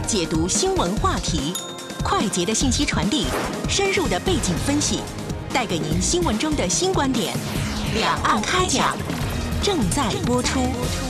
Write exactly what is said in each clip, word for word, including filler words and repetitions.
解读新闻话题，快捷的信息传递，深入的背景分析，带给您新闻中的新观点。两岸开讲，正在播出。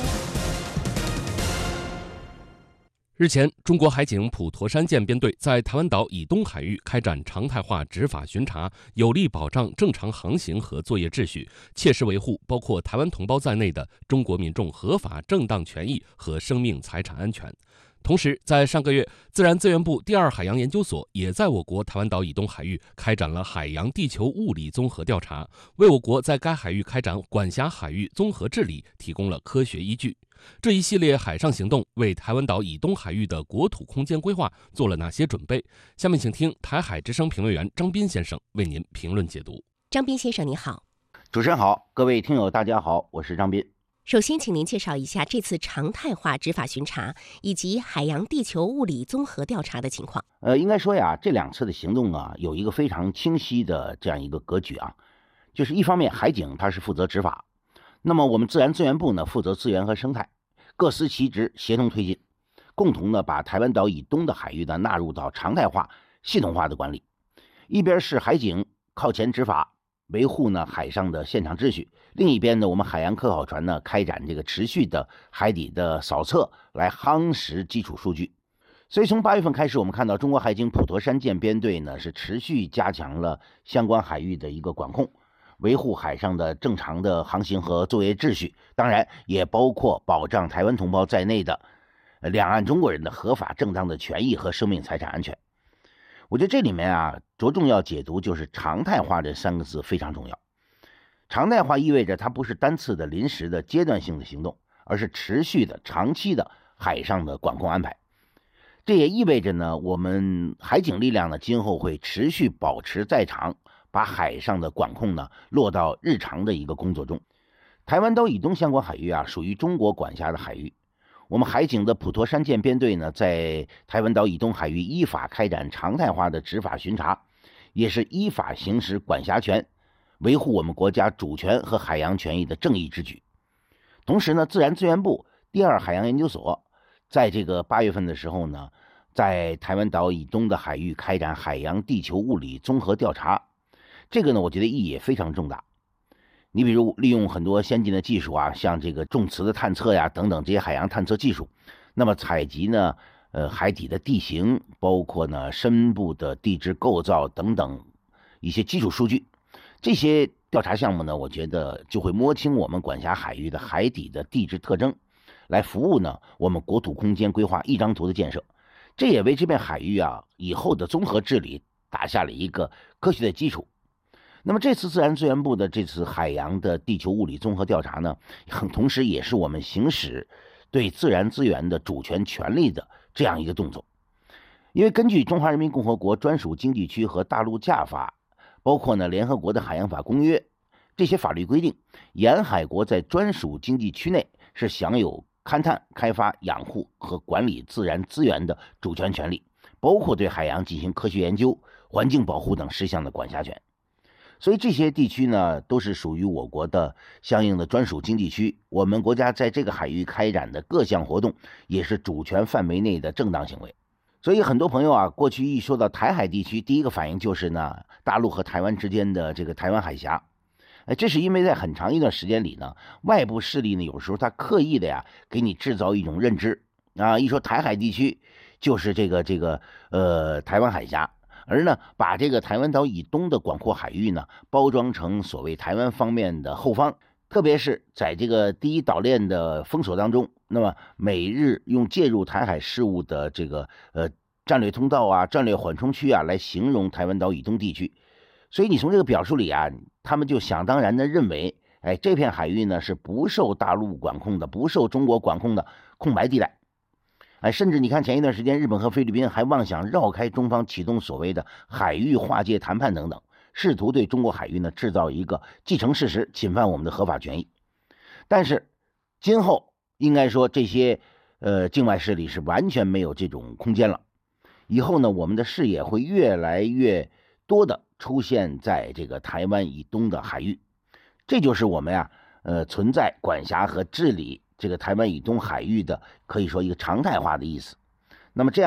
日前，中国海警普陀山舰编队在台湾岛以东海域开展常态化执法巡查，有力保障正常航行和作业秩序，切实维护包括台湾同胞在内的中国民众合法正当权益和生命财产安全。同时，在上个月，自然资源部第二海洋研究所也在我国台湾岛以东海域开展了海洋地球物理综合调查，为我国在该海域开展管辖海域综合治理提供了科学依据。这一系列海上行动为台湾岛以东海域的国土空间规划做了哪些准备？下面请听台海之声评论员张斌先生为您评论解读。 张斌先生你好。 主持人好，各位听友大家好，我是张斌。 首先请您介绍一下这次常态化执法巡查以及海洋地球物理综合调查的情况。 呃，应该说呀，这两次的行动啊，有一个非常清晰的这样一个格局啊，就是一方面海警它是负责执法，那么我们自然资源部呢负责资源和生态，各司其职，协同推进，共同呢把台湾岛以东的海域呢纳入到常态化、系统化的管理。一边是海警靠前执法，维护呢海上的现场秩序，另一边呢我们海洋科考船呢开展这个持续的海底的扫测，来夯实基础数据。所以从八月份开始，我们看到中国海警普陀山舰编队呢是持续加强了相关海域的一个管控，维护海上的正常的航行和作业秩序，当然也包括保障台湾同胞在内的两岸中国人的合法正当的权益和生命财产安全。我觉得这里面啊，着重要解读就是常态化这三个字非常重要。常态化意味着它不是单次的临时的阶段性的行动，而是持续的长期的海上的管控安排。这也意味着呢，我们海警力量呢今后会持续保持在场，把海上的管控呢落到日常的一个工作中。台湾岛以东相关海域啊，属于中国管辖的海域。我们海警的普陀山舰编队呢，在台湾岛以东海域依法开展常态化的执法巡查，也是依法行使管辖权，维护我们国家主权和海洋权益的正义之举。同时呢，自然资源部第二海洋研究所在这个八月份的时候呢，在台湾岛以东的海域开展海洋地球物理综合调查，这个呢，我觉得意义也非常重大。你比如利用很多先进的技术啊，像这个重磁的探测呀等等这些海洋探测技术，那么采集呢，呃，海底的地形，包括呢深部的地质构造等等一些基础数据。这些调查项目呢，我觉得就会摸清我们管辖海域的海底的地质特征，来服务呢我们国土空间规划一张图的建设。这也为这片海域啊以后的综合治理打下了一个科学的基础。那么这次自然资源部的这次海洋的地球物理综合调查呢，同时也是我们行使对自然资源的主权权利的这样一个动作。因为根据中华人民共和国专属经济区和大陆架法，包括呢联合国的海洋法公约，这些法律规定，沿海国在专属经济区内是享有勘探、开发、养护和管理自然资源的主权权利，包括对海洋进行科学研究、环境保护等事项的管辖权。所以这些地区呢，都是属于我国的相应的专属经济区，我们国家在这个海域开展的各项活动也是主权范围内的正当行为。所以很多朋友啊，过去一说到台海地区，第一个反应就是呢，大陆和台湾之间的这个台湾海峡。哎，这是因为在很长一段时间里呢，外部势力呢，有时候他刻意的呀，给你制造一种认知啊，一说台海地区就是这个这个呃台湾海峡。而呢，把这个台湾岛以东的广阔海域呢，包装成所谓台湾方面的后方，特别是在这个第一岛链的封锁当中，那么美日用介入台海事务的这个呃战略通道啊、战略缓冲区啊，来形容台湾岛以东地区。所以你从这个表述里啊，他们就想当然的认为，哎，这片海域呢是不受大陆管控的、不受中国管控的空白地带。哎，甚至你看前一段时间，日本和菲律宾还妄想绕开中方，启动所谓的海域划界谈判等等，试图对中国海域呢制造一个既成事实，侵犯我们的合法权益。但是今后应该说这些呃境外势力是完全没有这种空间了。以后呢，我们的视野会越来越多的出现在这个台湾以东的海域，这就是我们呀呃存在、管辖和治理这个台湾以东海域的可以说一个常态化的意思。那么这样